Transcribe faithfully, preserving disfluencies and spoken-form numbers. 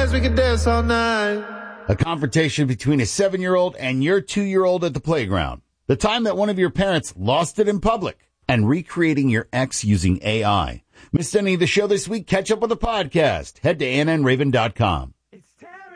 dance, we can dance all night. A confrontation between a seven-year-old and your two-year-old at the playground. The time that one of your parents lost it in public. And recreating your ex using A I. Missed any of the show this week? Catch up with the podcast. Head to Anna and Raven dot com.